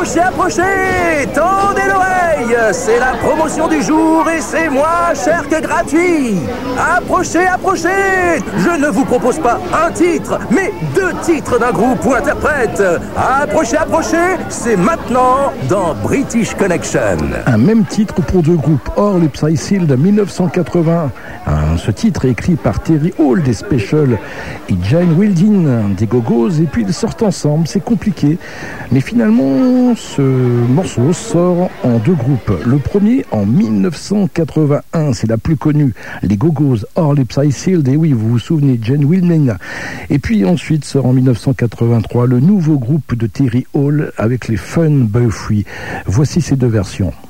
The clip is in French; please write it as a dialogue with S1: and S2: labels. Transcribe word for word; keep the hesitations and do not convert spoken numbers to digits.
S1: Approchez, approchez, tendez l'oreille. C'est la promotion du jour et c'est moins cher que gratuit. Approchez, approchez. Je ne vous propose pas un titre, mais deux titres d'un groupe ou interprète. Approchez, approchez, c'est maintenant dans British Connection.
S2: Un même titre pour deux groupes, Or les Psy de mille neuf cent quatre-vingts. Ce titre est écrit par Terry Hall des Specials et Jane Wilding des Go-Go's, et puis ils sortent ensemble. C'est compliqué, mais finalement ce morceau sort en deux groupes. Le premier en mille neuf cent quatre-vingt-un, c'est la plus connue, les Go-Go's, Or les Psy, et oui, vous vous souvenez, Jane Wilding. Et puis ensuite sort en mille neuf cent quatre-vingt-trois le nouveau groupe de Terry Hall avec les Fun Boy Free. Voici ces deux versions.